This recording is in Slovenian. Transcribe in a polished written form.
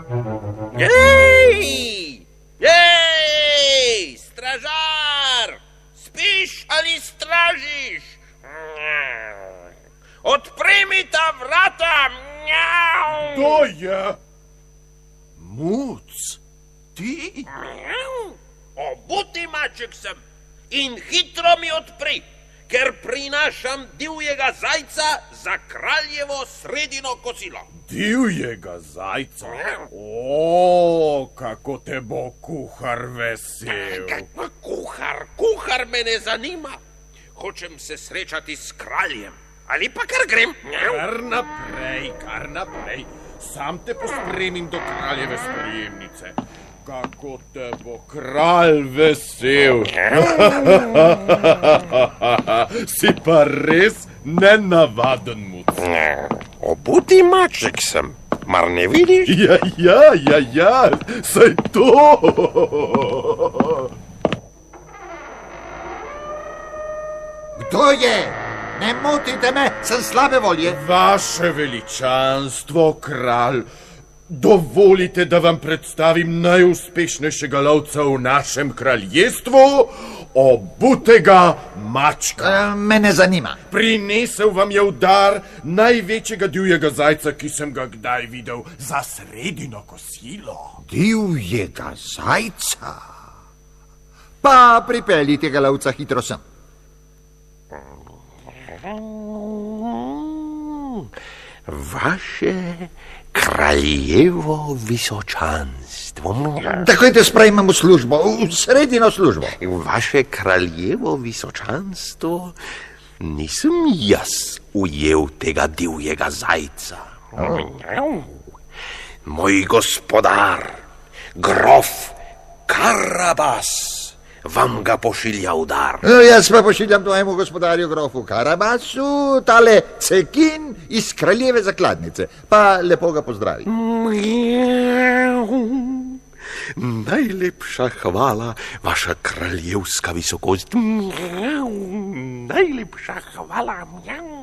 Ej! Ej! Stražar! Spiš ali stražiš? Odpremi ta vrata! To je Muc, ti? Obuti maček sem in hitro mi odpri, ker prinašam divjega zajca za kraljevo sredino kosilo. Divjega zajca? O, kako te bo kuhar vesel. Kuhar me ne zanima. Hočem se srečati s kraljem. Ali pa kar grem? Kar naprej. Sam te pospremim do kraljeve sprejemnice. Kako te bo kralj vesel. Si pa res nenavaden, Muc. Obuti maček sem, mar ne vidiš? Ja, saj to. Kdo je? Ne motite me, sem slabe volje. Vaše veličanstvo, kralj, dovolite, da vam predstavim najuspešnejšega lovca v našem kraljestvu, obutega mačka. Me ne zanima. Prinesel vam je v dar največjega divjega zajca, ki sem ga kdaj videl, za sredino kosilo. Divjega zajca? Pa pripeljite ga lovca hitro sem. Vaše kraljevo visočanstvo. Takoj te sprejmem v službo, v sredino službo. Vaše kraljevo visočanstvo, nisem jaz ujel tega divjega zajca. Moj gospodar, grof Karabas, vam ga pošilja v dar. Jaz pa pošiljam tvojemu gospodarju grofu Karabasu tale cekin iz kraljeve zakladnice. Pa lepo ga pozdravi. Najlepša hvala, vaša kraljevska visokost. Najlepša hvala.